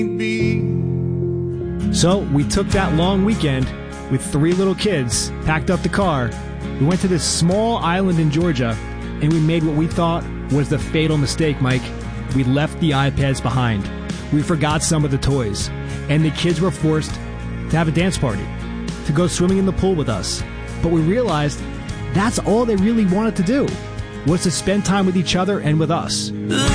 So we took that long weekend with 3 little kids, packed up the car. We went to this small island in Georgia, and we made what we thought was the fatal mistake, Mike. We left the iPads behind. We forgot some of the toys, and the kids were forced to have a dance party, to go swimming in the pool with us. But we realized that's all they really wanted to do, was to spend time with each other and with us.